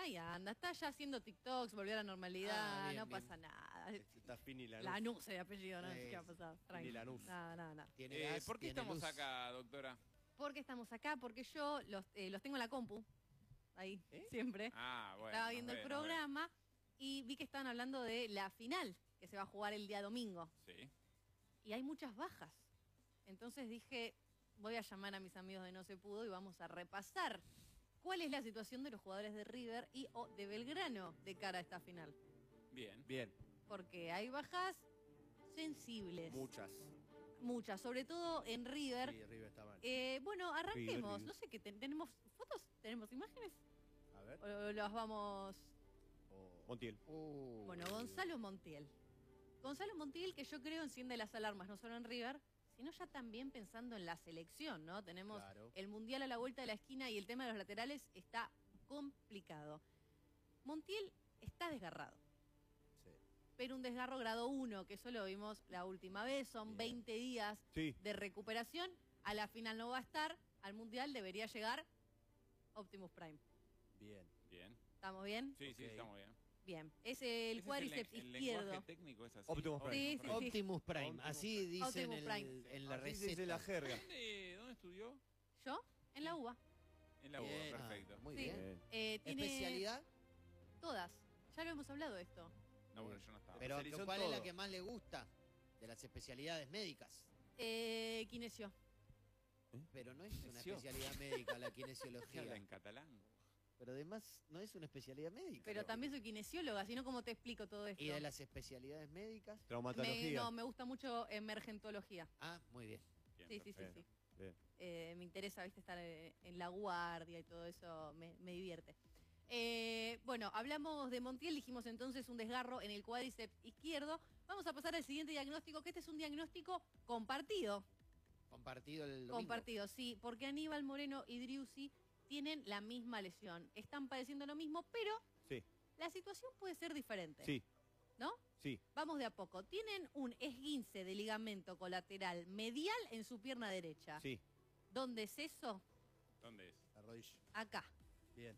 Ahí anda, está ya haciendo TikToks, volvió a la normalidad, Bien, no bien. pasa nada. Está Fini Lanús. Lanús de apellido, no sé qué va a pasar. Tranquilo. Lanús. Nada. Tiene gas, ¿Por qué tiene estamos luz. acá, doctora? ¿Por qué estamos acá? Porque yo los tengo en la compu, ahí, siempre. Ah, bueno. Estaba viendo el nos ve. programa y vi que estaban hablando de la final, que se va a jugar el día domingo. Sí. Y hay muchas bajas. Entonces dije, voy a llamar a mis amigos de No Se Pudo y vamos a repasar cuál es la situación de los jugadores de River y o de Belgrano de cara a esta final. Bien. Bien, Porque hay bajas sensibles. muchas. Muchas, sobre todo en River. Sí, River está mal. Bueno, arranquemos. River. No sé qué tenemos fotos, tenemos imágenes A ver. o las vamos. Montiel. Bueno, Gonzalo Montiel. Gonzalo Montiel, que yo creo enciende las alarmas no solo en River, sino ya también pensando en la selección, ¿no? Tenemos Claro. el Mundial a la vuelta de la esquina y el tema de los laterales está complicado. Montiel está desgarrado, Sí. pero un desgarro grado 1, que eso lo vimos la última vez, son Bien. 20 días Sí. de recuperación. A la final no va a estar, al Mundial debería llegar Optimus Prime. Bien. Bien. ¿Estamos bien? Sí, sí, Ok. estamos bien. Bien. Es el ¿Ese cuádriceps el izquierdo. lenguaje técnico es así? Optimus Prime. Sí, sí, sí. Optimus Prime, Optimus así dicen Optimus Prime. en la Así receta. dice la jerga. ¿Dónde estudió? ¿Yo? En la UBA. En la UBA, Bien. perfecto. Muy Sí. bien. Tiene ¿Especialidad? todas. Ya lo hemos hablado de esto. No, bueno, yo no estaba. Pero Especializó en ¿cuál es la todo. que más le gusta de las especialidades médicas? Kinesio. Pero no es una Kinesio. especialidad médica la ¿Qué habla kinesiología. en catalán? Pero además no es una especialidad médica. Pero también soy kinesióloga, si no, ¿cómo te explico todo esto? ¿Y de las especialidades médicas? Traumatología. me gusta mucho emergentología. Ah, muy bien. Bien, Sí, sí, sí, perfecto. sí. Bien. Me interesa, viste, estar en la guardia y todo eso, me divierte. Bueno, hablamos de Montiel, dijimos entonces un desgarro en el cuádriceps izquierdo. Vamos a pasar al siguiente diagnóstico, que este es un diagnóstico compartido. Compartido el domingo. Compartido, sí, porque Aníbal Moreno y Driussi tienen la misma lesión. Están padeciendo lo mismo, pero Sí. la situación puede ser diferente. Sí. ¿No? Sí. Vamos de a poco. Tienen un esguince de ligamento colateral medial en su pierna derecha. Sí. ¿Dónde es eso? ¿Dónde es? La rodilla. Acá. Bien.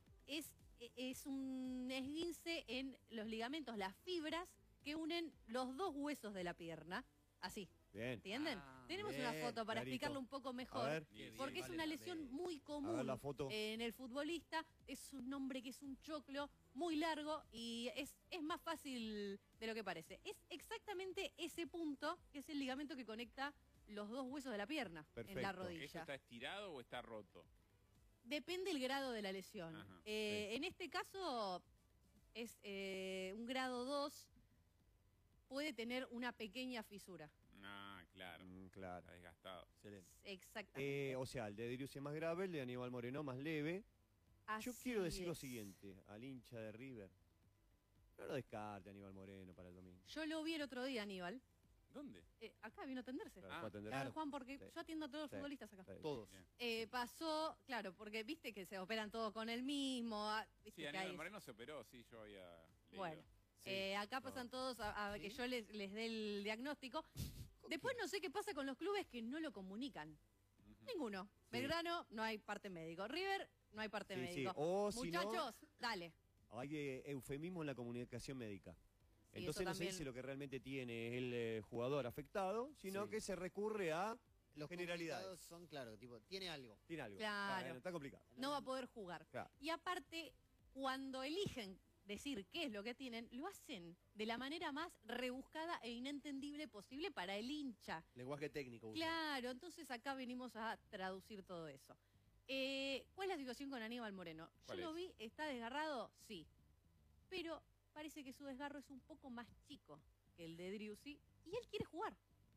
Es un esguince en los ligamentos, las fibras que unen los dos huesos de la pierna. Así. Bien. ¿Entienden? Ah, Tenemos bien, una foto para clarito. explicarlo un poco mejor. A ver. Bien, Porque es vale una la lesión pena. muy común A ver la foto. en el futbolista. Es un hombre que es un choclo muy largo y es más fácil de lo que parece. Es exactamente ese punto que es el ligamento que conecta los dos huesos de la pierna en Perfecto. la ¿Eso rodilla. está estirado o está roto? Depende el grado de la lesión. Ajá, En este caso es un grado 2, puede tener una pequeña fisura. Ah, claro. Claro. Está desgastado. Excelente. Exactamente. O sea, el de Driussi es más grave, el de Aníbal Moreno más leve. Yo Así quiero decir lo es. siguiente, al hincha de River. No lo descarte Aníbal Moreno para el domingo. Yo lo vi el otro día, Aníbal. ¿Dónde? Acá vino a atenderse. Claro, Ah, fue a atender. Claro, Juan, porque Sí. yo atiendo a todos los Sí. futbolistas acá. Sí. Todos. Bien. Pasó, claro, porque viste que se operan todos con el mismo. Viste Sí, que Aníbal hay- Moreno se operó, sí, yo había leído. Bueno, Sí. acá pasan todos a que ¿Sí? yo les dé el diagnóstico. Después no sé qué pasa con los clubes que no lo comunican. Ninguno. Belgrano, no hay parte médico. River, no hay parte Sí, médico. sí. O si no- Muchachos, dale. Hay eufemismo en la comunicación médica. Sí, Entonces eso no se también. dice lo que realmente tiene el jugador afectado, sino Sí. que se recurre a Los generalidades. comunicados son, claro, tipo, tiene algo. Tiene algo. Claro. Bueno, está complicado. No va a poder jugar. Claro. Y aparte, cuando eligen decir qué es lo que tienen, lo hacen de la manera más rebuscada e inentendible posible para el hincha. Lenguaje técnico. usa. Claro, entonces acá venimos a traducir todo eso. ¿Cuál es la situación con Aníbal Moreno? Yo ¿Cuál lo es? vi, ¿está desgarrado? Sí. Pero parece que su desgarro es un poco más chico que el de Driussi y él quiere jugar.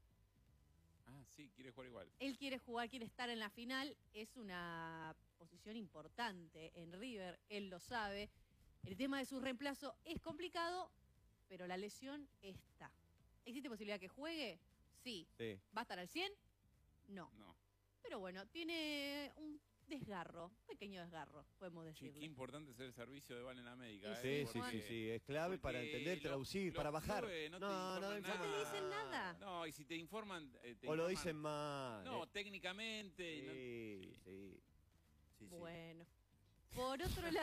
Ah, sí, quiere jugar igual. Él quiere jugar, quiere estar en la final. Es una posición importante en River, él lo sabe. El tema de su reemplazo es complicado, pero la lesión está. ¿Existe posibilidad que juegue? Sí. Sí. ¿Va a estar al 100? No. No. Pero bueno, tiene un desgarro, un pequeño desgarro, podemos Che, decirlo. qué importante es el servicio de Val en la médica. Sí, Sí, sí, Juan. sí, sí. Es clave para porque entender, traducir, los para bajar. clubes no te informan No te dicen nada. No, y si te informan... te O lo informan- dicen mal. No, técnicamente... Sí, no- sí. Sí, sí. Bueno. Por otro lado...